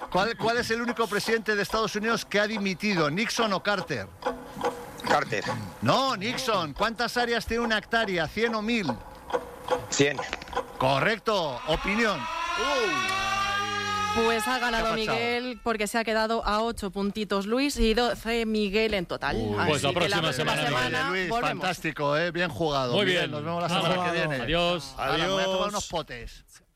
¿Cuál es el único presidente de Estados Unidos que ha dimitido? ¿Nixon o Carter? Carter. No, Nixon. ¿Cuántas áreas tiene una hectárea? ¿100 o 1000? 100. Correcto. Opinión. Pues ha ganado ¿Qué ha pasado? Miguel porque se ha quedado a 8 puntitos Luis y 12 Miguel en total. Pues la Así que próxima semana, Luis, volvemos. fantástico, bien jugado. Muy Miguel, bien. nos vemos la semana que viene. Adiós. Ahora me voy a tomar unos potes.